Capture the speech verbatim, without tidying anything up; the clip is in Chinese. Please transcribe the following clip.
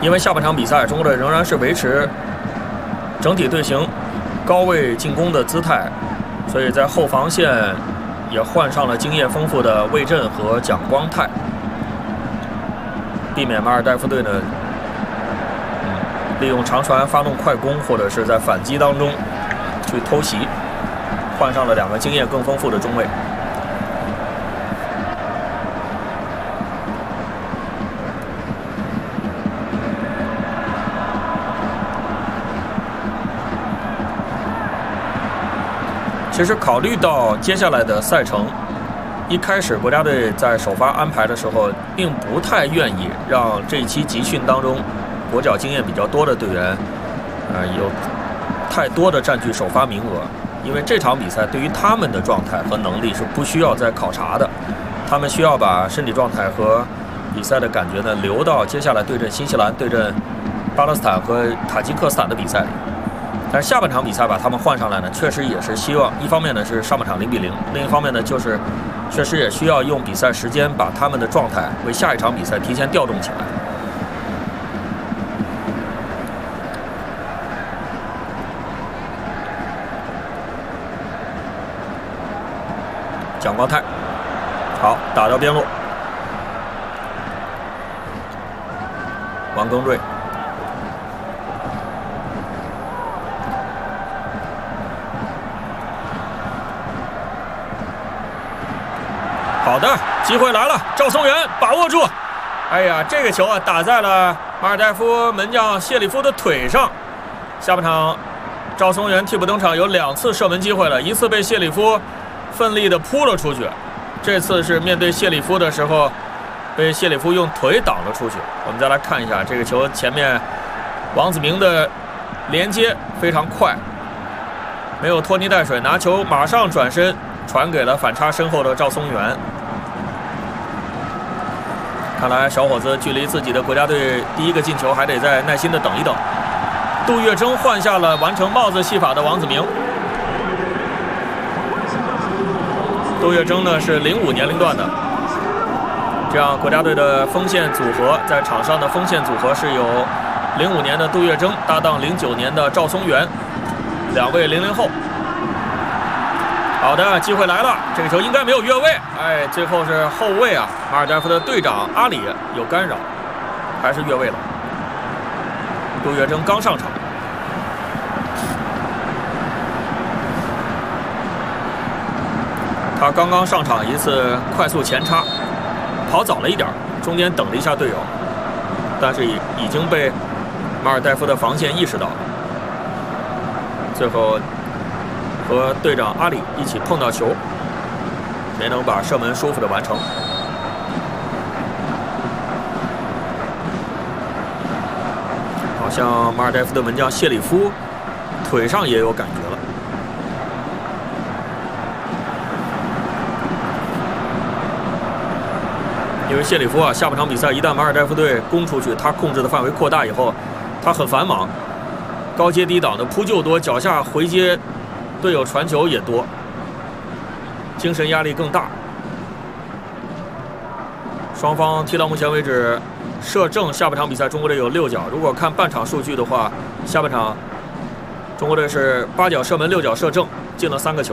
因为下半场比赛，中国队仍然是维持整体队形高位进攻的姿态，所以在后防线也换上了经验丰富的魏震和蒋光太，避免马尔代夫队呢、嗯、利用长传发动快攻，或者是在反击当中去偷袭。换上了两个经验更丰富的中卫。其实考虑到接下来的赛程，一开始国家队在首发安排的时候，并不太愿意让这一期集训当中国脚经验比较多的队员，呃，有太多的占据首发名额，因为这场比赛对于他们的状态和能力是不需要再考察的，他们需要把身体状态和比赛的感觉呢留到接下来对阵新西兰、对阵巴勒斯坦和塔吉克斯坦的比赛里。但是下半场比赛把他们换上来呢，确实也是希望，一方面呢是上半场零比零，另一方面呢就是确实也需要用比赛时间把他们的状态为下一场比赛提前调动起来。蒋光太，好，打到边路，王庚瑞。好的，机会来了，赵松元把握住。哎呀，这个球啊打在了马尔代夫门将谢里夫的腿上。下半场，赵松元替补登场，有两次射门机会了，一次被谢里夫奋力的扑了出去，这次是面对谢里夫的时候，被谢里夫用腿挡了出去。我们再来看一下这个球，前面王子明的连接非常快，没有拖泥带水，拿球马上转身传给了反差身后的赵松元。看来小伙子距离自己的国家队第一个进球还得再耐心的等一等。杜月笙换下了完成帽子戏法的王子明。杜月笙呢是零五年龄段的，这样国家队的锋线组合在场上的锋线组合是有零五年的杜月笙搭档零九年的赵松元，两位零零后。好的，机会来了，这个球应该没有越位，哎，最后是后卫啊，马尔代夫的队长阿里有干扰，还是越位了。杜月笙刚上场。他刚刚上场一次快速前插，跑早了一点，中间等了一下队友，但是已已经被马尔代夫的防线意识到了，最后和队长阿里一起碰到球，没能把射门舒服的完成。好像马尔代夫的门将谢里夫腿上也有感觉了。因为谢里夫啊，下半场比赛一旦马尔代夫队攻出去，他控制的范围扩大以后，他很繁忙，高接低挡的扑救多，脚下回接队友传球也多，精神压力更大。双方踢到目前为止，射正下半场比赛中国队有六脚。如果看半场数据的话，下半场中国队是八脚射门，六脚射正，进了三个球。